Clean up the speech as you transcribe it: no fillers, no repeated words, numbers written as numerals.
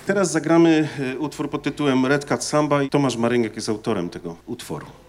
Teraz zagramy utwór pod tytułem Red Cat Samba i Tomasz Maryniak jest autorem tego utworu.